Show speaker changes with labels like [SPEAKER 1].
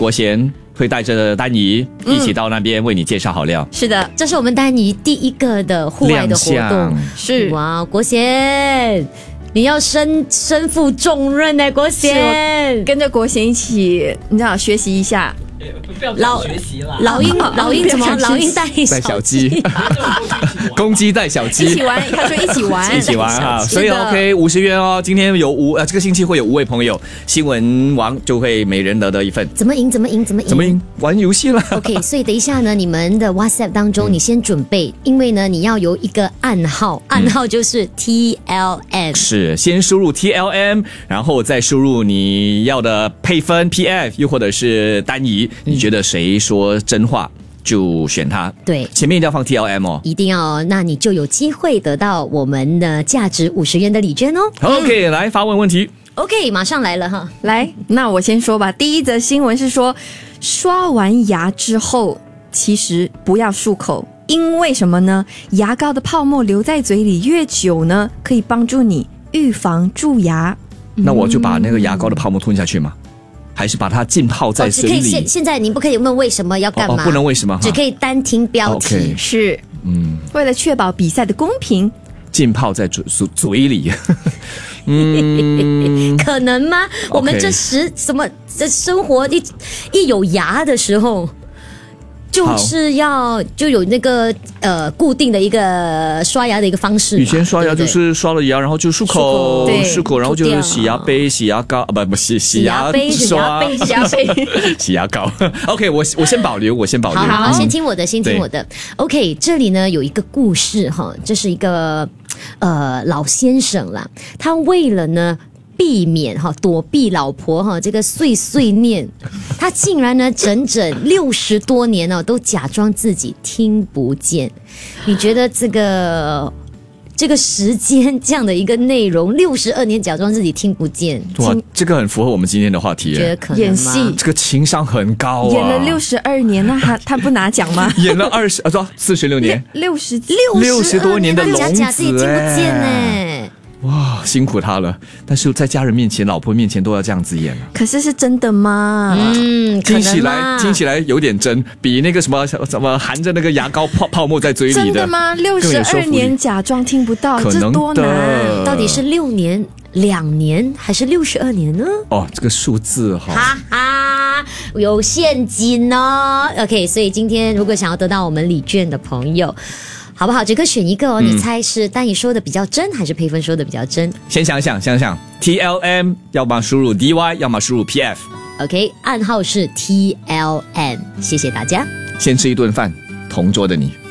[SPEAKER 1] 国贤会带着丹妮一起到那边为你介绍好料。
[SPEAKER 2] 是的，
[SPEAKER 3] 这是我们丹妮第一个的户外的活动。
[SPEAKER 2] 是
[SPEAKER 3] 哇，国贤，你要身负重任呢，国贤，
[SPEAKER 2] 跟着国贤一起，你知道学习一下。
[SPEAKER 3] 老鹰怎么？老鹰带
[SPEAKER 1] 小鸡，公鸡带小鸡，
[SPEAKER 2] 一起玩。他说一起玩，
[SPEAKER 1] 一起玩哈。所以 OK 50元哦。今天有这个星期会有5位朋友，新闻王就会每人得一份。
[SPEAKER 3] 怎么赢？
[SPEAKER 1] 玩游戏了。
[SPEAKER 3] OK， 所以等一下呢，你们的 WhatsApp 当中，你先准备，因为呢，你要有一个暗号，暗号就是 TLM。
[SPEAKER 1] 是，先输入 TLM， 然后再输入你要的配分 PF， 又或者是单仪。你觉得谁说真话就选他？
[SPEAKER 3] 对，
[SPEAKER 1] 前面一定要放 TLM 哦，
[SPEAKER 3] 一定要，那你就有机会得到我们的价值50元的礼券哦。
[SPEAKER 1] OK， 来发问问题。
[SPEAKER 3] OK， 马上来了哈。
[SPEAKER 2] 来，那我先说吧。第一则新闻是说，刷完牙之后，其实不要漱口，因为什么呢？牙膏的泡沫留在嘴里越久呢，可以帮助你预防蛀牙。
[SPEAKER 1] 那我就把那个牙膏的泡沫吞下去吗？还是把它浸泡在水里？
[SPEAKER 3] 现在你不可以问为什么要干嘛？
[SPEAKER 1] 不能为什么，
[SPEAKER 3] 只可以单听标题。
[SPEAKER 1] Okay，
[SPEAKER 2] 是，为了确保比赛的公平，
[SPEAKER 1] 浸泡在嘴里。
[SPEAKER 3] 可能吗？我们这生活一有牙的时候，就是就有那个固定的一个刷牙的一一个方式。
[SPEAKER 1] 以前刷牙就是刷了牙，然后就漱口，然后就是洗牙杯、洗牙膏，不洗牙杯、洗牙膏。OK， 我先保留，
[SPEAKER 3] 好，先听我的。OK， 这里呢有一个故事哈，这是一个老先生啦，他为了呢避免躲避老婆这个碎念，他竟然呢整60多年都假装自己听不见。你觉得这个时间这样的一个内容，62年假装自己听不见，
[SPEAKER 1] 哇，这个很符合我们今天的话题。
[SPEAKER 3] 觉得可能吗？
[SPEAKER 2] 演戏，
[SPEAKER 1] 这个情商很高啊！
[SPEAKER 2] 演了62年，那他不拿奖吗？
[SPEAKER 1] 演了46年
[SPEAKER 2] ，60
[SPEAKER 1] 多年的聋子，
[SPEAKER 3] 假自己听不见呢。
[SPEAKER 1] 哇，辛苦他了！但是在家人面前、老婆面前都要这样子演啊。
[SPEAKER 2] 可是真的吗？
[SPEAKER 1] 听起来有点真，比那个什么含着那个牙膏泡沫在嘴里的。
[SPEAKER 2] 真的吗？62年假装听不到，这多难？
[SPEAKER 3] 到底是6年、2年还是62年呢？
[SPEAKER 1] 哦，这个数字
[SPEAKER 3] 哈哈，有陷阱哦。OK， 所以今天如果想要得到我们礼券的朋友，好不好？只可选一个哦。你猜是丹妮说的比较真，还是佩芬说的比较真？
[SPEAKER 1] 先想想 ，TLM 要么输入 DY， 要么输入 PF。OK，
[SPEAKER 3] 暗号是 TLM。谢谢大家。
[SPEAKER 1] 先吃一顿饭，同桌的你。